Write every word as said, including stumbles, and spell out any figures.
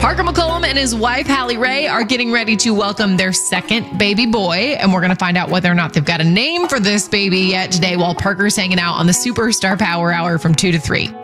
Parker McCollum and his wife, Hallie Ray, are getting ready to welcome their second baby boy. And we're going to find out whether or not they've got a name for this baby yet today while Parker's hanging out on the Superstar Power Hour from two to three.